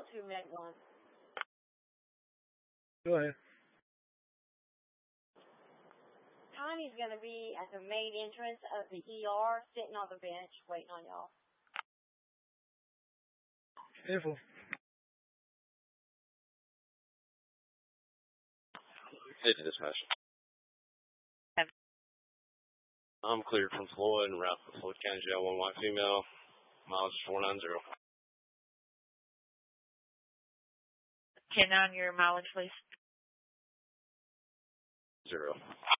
2 minute 1. Go ahead. Connie's going to be at the main entrance of the ER, sitting on the bench, waiting on y'all. Info. Hey, dispatch. I'm cleared from Floyd and route for Floyd County Jail. 1 white female. Mileage 490. 10 on your mileage, please. 0.